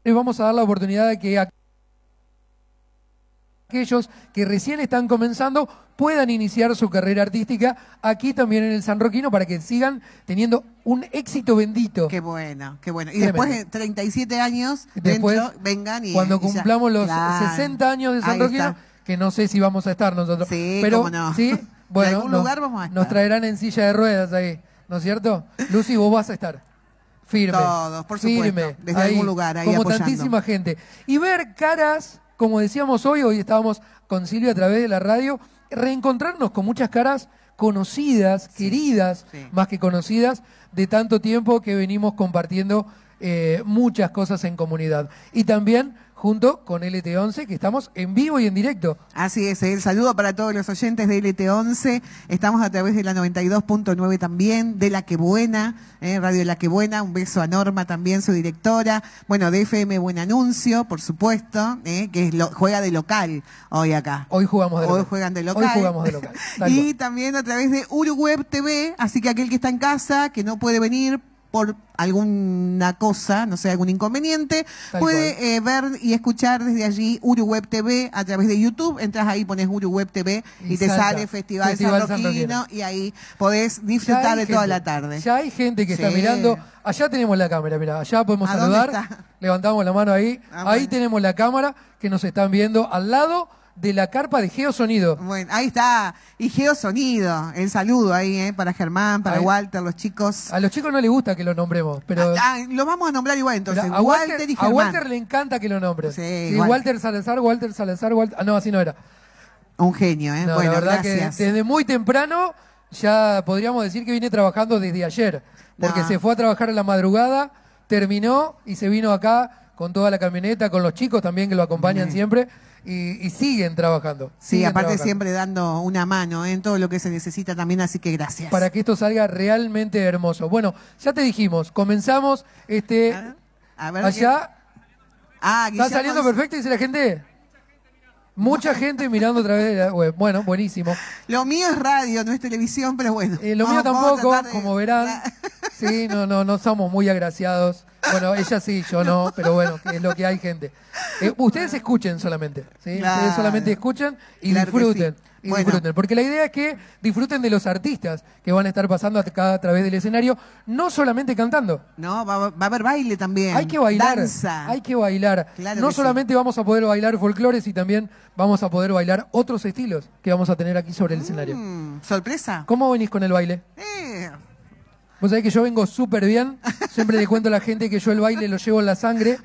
les vamos a dar la oportunidad de que aquellos que recién están comenzando puedan iniciar su carrera artística aquí también en el San Roquino para que sigan teniendo un éxito bendito. Qué bueno, qué bueno. Y Tremendo. después de 37 años, Después, dentro, vengan y cuando y ya. cumplamos los Claro. 60 años de San Ahí Roquino, está. que no sé si vamos a estar nosotros. Sí, pero cómo no. sí, bueno, En algún lugar vamos a estar. nos traerán en silla de ruedas ahí, ¿no es cierto? Lucy, vos vas a estar. Firme. Todos, por supuesto, firme, desde ahí, algún lugar, ahí como apoyando. tantísima gente. Y ver caras, como decíamos hoy estábamos con Silvia a través de la radio, reencontrarnos con muchas caras conocidas, queridas, sí. más que conocidas, de tanto tiempo que venimos compartiendo muchas cosas en comunidad. Y también junto con LT11, que estamos en vivo y en directo. Así es, el saludo para todos los oyentes de LT11. Estamos a través de la 92.9 también, de La Que Buena, Radio La Que Buena. Un beso a Norma también, su directora. Bueno, de FM Buen Anuncio, por supuesto, que juega de local hoy acá. Hoy jugamos de local. Hoy juegan de local. Hoy jugamos de local. Tal Y cual. también a través de Uruweb TV, así que aquel que está en casa, que no puede venir por alguna cosa, no sé, algún inconveniente, Tal puede ver y escuchar desde allí Uruweb TV a través de YouTube. Entras ahí, pones Uruweb TV y te salta. sale Festival Festival San San Roquino. Roquino y ahí podés Ya disfrutar hay de toda gente, la tarde. Ya hay gente que está Sí. mirando. Allá tenemos la cámara, mira, allá podemos ¿A dónde saludar. está? Levantamos la mano ahí. Ah, Ahí bueno. tenemos la cámara que nos están viendo al lado de la carpa de Geosonido. Bueno, ahí está. Y Geosonido, el saludo ahí, para Germán, para Ahí. Walter, los chicos. A los chicos no les gusta que lo nombremos, pero Lo vamos a nombrar igual entonces. pero Walter y a Germán. Walter le encanta que lo nombres. Sí, Sí, Walter Salazar, Walter. Ah, no, así no era. Un genio, No, bueno, la verdad gracias. que desde muy temprano ya podríamos decir que viene trabajando desde ayer, porque No. se fue a trabajar a la madrugada, terminó y se vino acá con toda la camioneta, con los chicos también que lo acompañan siempre y siguen trabajando. Sí, siguen aparte trabajando. siempre dando una mano en todo lo que se necesita también, así que gracias. Para que esto salga realmente hermoso. Bueno, ya te dijimos, comenzamos A ver, allá. Ah, ¿Está Guillermo saliendo dice- perfecto? Dice la gente. Mucha gente mirando a través de la web. Bueno, buenísimo. Lo mío es radio, no es televisión, pero bueno. Lo mío Vamos a tampoco, tratar de- como verán. Sí, no somos muy agraciados. Bueno, ella sí, yo no, pero bueno, que es lo que hay, gente. Ustedes escuchen solamente, ¿sí? Claro. Ustedes solamente escuchen y Claro que disfruten. sí. Y Bueno. disfruten, porque la idea es que disfruten de los artistas que van a estar pasando acá a través del escenario, no solamente cantando. No, va a haber baile también. Hay que bailar, Danza. hay que bailar. Claro No que solamente vamos a poder bailar folclores y también vamos a poder bailar otros estilos que vamos a tener aquí sobre el escenario. ¿Sorpresa? ¿Cómo venís con el baile? Vos sabés que yo vengo súper bien. Siempre le cuento a la gente que yo el baile lo llevo en la sangre.